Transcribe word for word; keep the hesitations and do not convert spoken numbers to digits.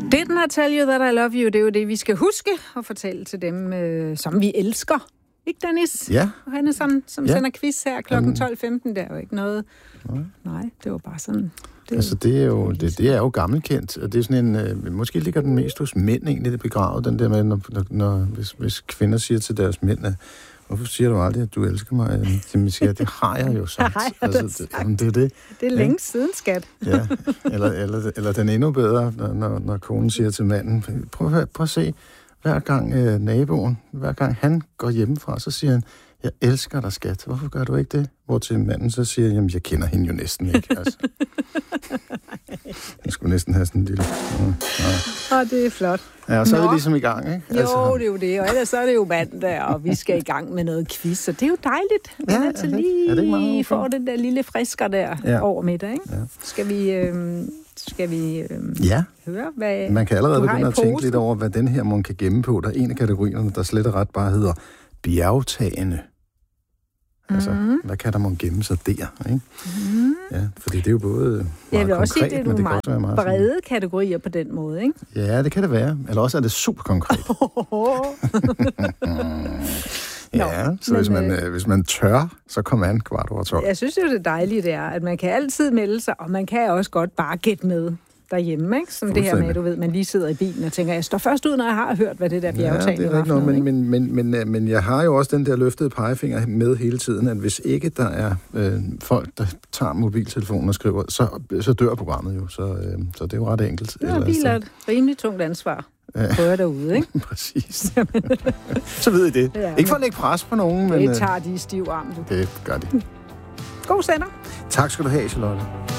Didn't I tell you that I love you? Det er jo det, vi skal huske og fortælle til dem, øh, som vi elsker. Ikke, Dennis? Ja. Og han er sådan, som ja. sender quiz her klokken tolv femten. Det er jo ikke noget... Nej, Nej det var bare sådan... Det, altså, det er jo, det, det er jo gammelkendt, og det er sådan en... Øh, måske ligger den mest hos mænd egentlig, det begravet, den der med, når, når, hvis, hvis kvinder siger til deres mænd, at hvorfor siger du aldrig, at du elsker mig? Jamen, siger, det har jeg jo sagt. Nej, altså, det, jamen, det er det. Det er længe ja. siden, skat. Ja, eller, eller, eller den endnu bedre, når, når konen siger til manden, prøv, prøv at se, hver gang øh, naboen, hver gang han går hjemmefra, så siger han, jeg elsker dig, skat. Hvorfor gør du ikke det? Hvor til manden så siger, jamen, jeg kender hende jo næsten ikke. Altså. Jeg skulle næsten have sådan en lille... Mm, ja. Og det er flot. Ja, og så Nå. er vi ligesom i gang, ikke? Jo, altså. Det er jo det, og ellers så er det jo mandag, og vi skal i gang med noget quiz, så det er jo dejligt. Ja, altså lige er det okay? Få den der lille frisker der ja. over middag, ikke? Ja. Skal vi... Øh, Skal vi øh, ja. høre, hvad man kan allerede begynde at tænke lidt over, hvad den her man kan gemme på. Der er en af kategorierne, der slet og ret bare hedder bjergtagende. Altså, mm-hmm. hvad kan der man gemme sig der? Ikke? Mm-hmm. Ja, fordi det er jo både meget Jeg vil konkret, også sige, det er nogle det meget, meget, meget brede fint. kategorier på den måde, ikke? Ja, det kan det være. Eller også er det super konkret. Ja, Nå, så men, hvis, man, øh, hvis man tør, så kommer an kvart over tolv. Jeg synes jo, det dejlige det er, at man kan altid melde sig, og man kan også godt bare gætte med derhjemme, ikke? Som det her med, du ved, man lige sidder i bilen og tænker, jeg står først ud, når jeg har hørt, hvad det der bjergtagende ja, var for noget, men, men, men, men, men jeg har jo også den der løftede pegefinger med hele tiden, at hvis ikke der er øh, folk, der tager mobiltelefonen og skriver, så, så dør programmet jo, så, øh, så det er jo ret enkelt. Ja, biler er et rimelig tungt ansvar. Prøver derude, ikke? Præcis. Så ved I det. Ja, ikke for at lægge pres på nogen, det men... Det tager de i stiv arm, du. Det gør de. God sender. Tak skal du have, Charlotte.